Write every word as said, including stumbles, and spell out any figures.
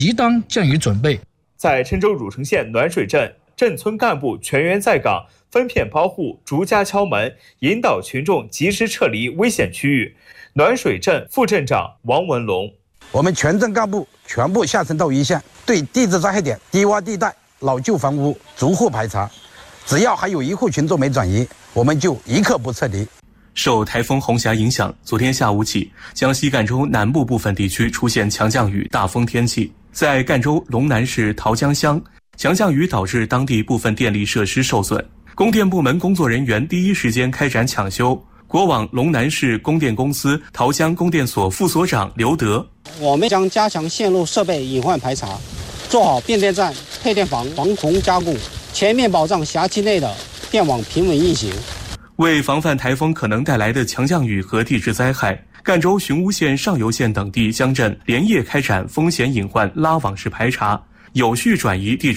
宜当降雨准备。 在郴州汝城县暖水镇，镇村干部全员在岗，分片包户，逐家敲门，引导群众及时撤离危险区域。暖水镇副镇长王文龙： 我们全镇干部全部下沉到一线，对地质灾害点、低洼地带、老旧房屋逐户排查，只要还有一户群众没转移，我们就一刻不撤离。 受台风红霞影响，昨天下午起，江西赣州南部部分地区出现强降雨、大风天气。在赣州龙南市桃江乡，强降雨导致当地部分电力设施受损，供电部门工作人员第一时间开展抢修。国网龙南市供电公司桃江供电所副所长刘德： 我们将加强线路设备隐患排查，做好变电站、配电房防洪加固，全面保障辖区内的电网平稳运行。 为防范台风可能带来的强降雨和地质灾害，赣州雄乌县上游县等地乡镇连夜开展风险隐患拉网式排查，有序转移地质